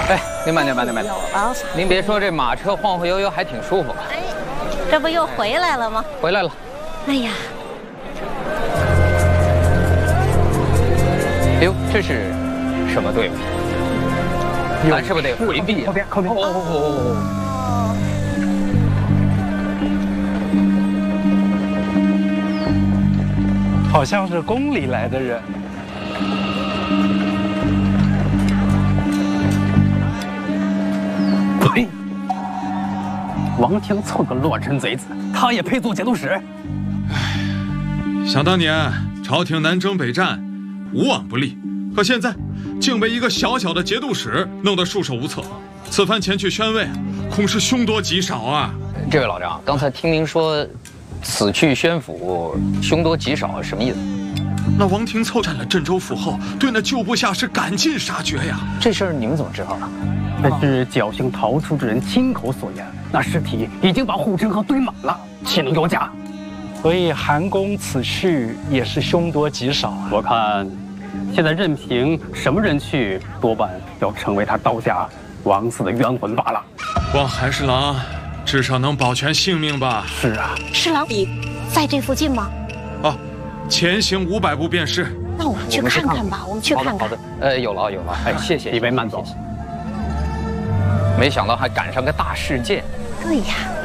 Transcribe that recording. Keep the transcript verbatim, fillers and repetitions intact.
哎，您慢点，慢点，慢点。 啊， 您别说，这马车晃晃悠悠还挺舒服。 哎，这不又回来了吗？ 回来了。 哎呀， 哎呦，这是什么队伍？咱是不是得回避啊？ 靠边，靠边。 哦哦哦哦。好像是宫里来的人。 呸！王廷凑个乱臣贼子，他也配做节度使？ 唉，想当年朝廷南征北战，无往不利，可现在竟被一个小小的节度使弄得束手无策。此番前去宣慰，恐是凶多吉少啊！ 这位老张，刚才听您说，此去宣府，凶多吉少，什么意思？ 那王廷凑占了镇州府后，对那旧部下是赶尽杀绝呀！ 这事儿你们怎么知道的？ 那是侥幸逃出之人亲口所言。那尸体已经把护城河堆满了，岂能有假？ 所以韩公此去也是凶多吉少啊！ 我看，现在任凭什么人去，多半要成为他刀下枉死的冤魂罢了。 望韩侍郎至少能保全性命吧？ 是啊， 侍郎你在这附近吗？ 啊。 前行五百步便是。 那我们去看看吧，我们去看看。 好的，呃，有了有了，哎，谢谢， 李维慢走。 没想到还赶上个大事件。 对呀。